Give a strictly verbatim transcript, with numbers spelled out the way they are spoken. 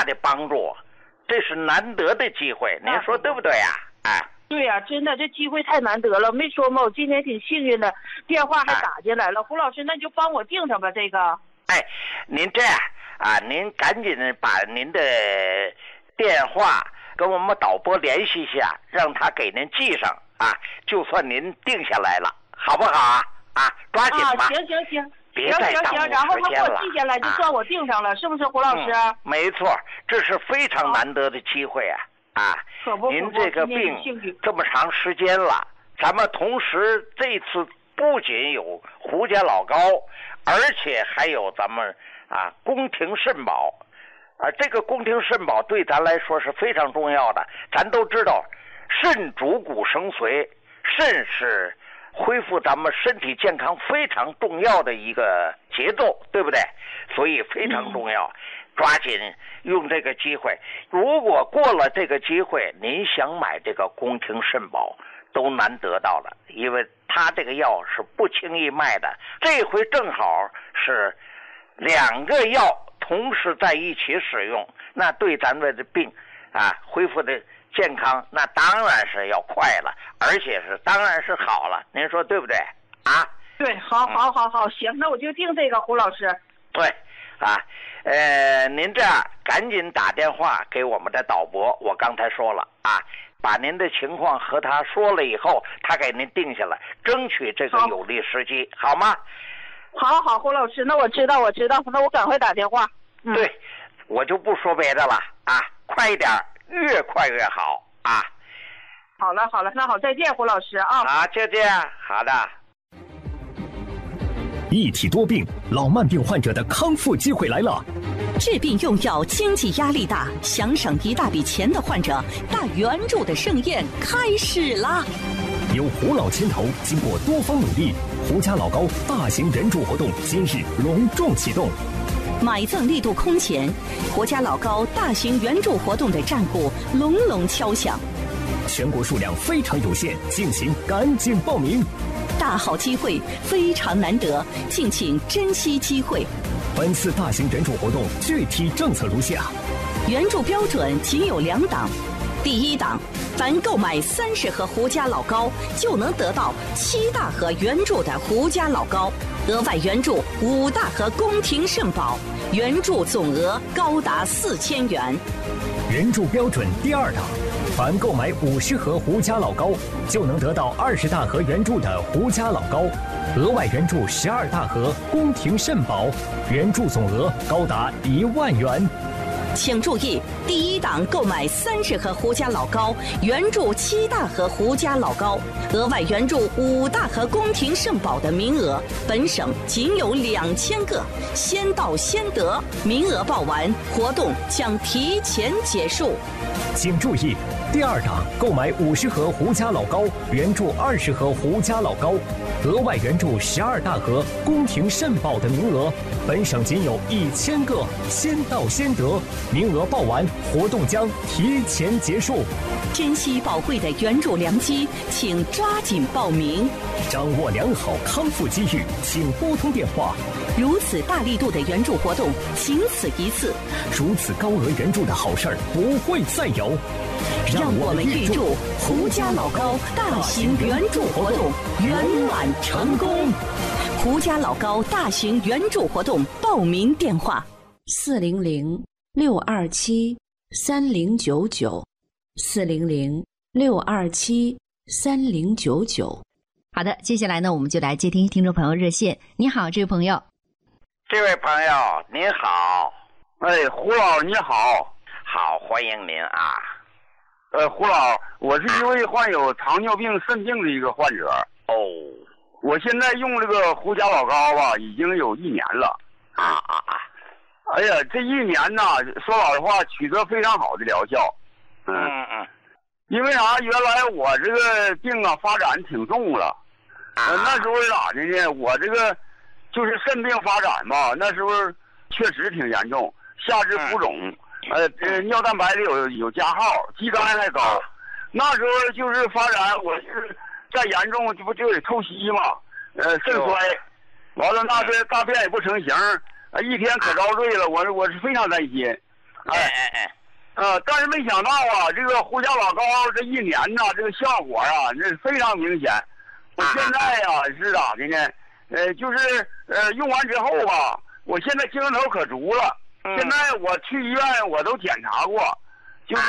的帮助，这是难得的机会，您说对不对呀？哎， 对呀、啊，真的这机会太难得了。没说嘛，我今天挺幸运的，电话还打进来了。胡老师，那你就帮我订上吧，这个。 哎，您这样啊，您赶紧把您的电话跟我们导播联系一下，让他给您寄上啊，就算您定下来了，好不好啊？啊，抓紧吧。 啊，行行行。 别再耽误时间了。 然后他给我寄下来，就算我订上了，啊、是不是胡老师、 嗯？没错，这是非常难得的机会啊！啊， 可不， 您这个病这么长时间了，咱们同时这次不仅有胡家老高，而且还有咱们啊宫廷肾宝，啊这个宫廷肾宝对咱来说是非常重要的。咱都知道，肾主骨生髓，肾是恢复咱们身体健康非常重要的一个节奏，对不对？所以非常重要，抓紧用这个机会。如果过了这个机会，您想买这个宫廷肾宝都难得到了，因为它这个药是不轻易卖的。这回正好是两个药同时在一起使用，那对咱们的病啊恢复的健康那当然是要快了，而且是当然是好了，您说对不对啊？ 对，好好好好，行，那我就定这个，胡老师。 对，啊，呃，您这样赶紧打电话给我们的导播，我刚才说了啊，把您的情况和他说了以后，他给您定下来，争取这个有利时机，好吗？ 好好，胡老师，那我知道，我知道，那我赶快打电话。 嗯、对，我就不说别的了啊，快一点。越快越好啊！ 好了好了，那好，再见，胡老师啊！ 好，再见，好的。 一体多病，老慢病患者的康复机会来了。 治病用药经济压力大，想省一大笔钱的患者，大援助的盛宴开始啦！ 由胡老牵头，经过多方努力，胡家老高大型援助活动今日隆重启动。 买赠力度空前，胡家老高大型援助活动的战鼓隆隆敲响。 全国数量非常有限，敬请赶紧报名。 大好机会非常难得，敬请珍惜机会。 本次大型援助活动具体政策如下： 援助标准仅有两档。第一档，凡购买三十盒胡家老高，就能得到七大盒援助的胡家老高，额外援助五大盒宫廷肾宝，援助总额高达四千元。 援助标准第二档，凡购买五十盒胡家老高，就能得到二十大盒援助的胡家老高，额外援助十二大盒宫廷肾宝，援助总额高达一万元。 请注意，第一档购买三十盒胡家老高，援助七大盒胡家老高，额外援助五大盒宫廷肾宝的名额，本省仅有两千个，先到先得，名额报完，活动将提前结束。 请注意，第二档购买五十盒胡家老高，援助二十盒胡家老高，额外援助十二大盒宫廷肾宝的名额，本省仅有一千个，先到先得，名额报完，活动将提前结束。 珍惜宝贵的援助良机，请抓紧报名。 掌握良好康复机遇，请拨通电话。 如此大力度的援助活动，仅此一次。 如此高额援助的好事儿不会再有。 让我们预祝胡家老高大型援助活动圆满成功。胡家老高大型援助活动报名电话： 四零零六二七三零九九，四零零六二七三零九九。 好的，接下来呢，我们就来接听听众朋友热线。你好，这位朋友。 这位朋友您好。 哎，胡老你好。 好，欢迎您啊。 呃，胡老，我是一位患有糖尿病肾病的一个患者。 哦。 我现在用这个胡家老高吧，已经有一年了。 啊啊啊！ 哎呀，这一年呐，说老实话，取得非常好的疗效。 嗯嗯嗯。 因为啥？原来我这个病啊发展挺重了。 啊。 呃、那时候咋的呢？我这个就是肾病发展嘛，那时候确实挺严重，下肢浮肿。嗯呃，呃，尿蛋白里有有加号，肌酐还高。那时候就是发展，我是再严重，这不就得透析嘛？呃，肾衰，完了那这大便也不成形，呃，一天可遭罪了。我我是非常担心。 哎哎哎。 呃，但是没想到啊，这个胡家老高这一年呐，这个效果啊，这非常明显。我现在呀、啊、是咋的呢？呃，就是呃用完之后吧，我现在精神头可足了。嗯、现在我去医院我都检查过，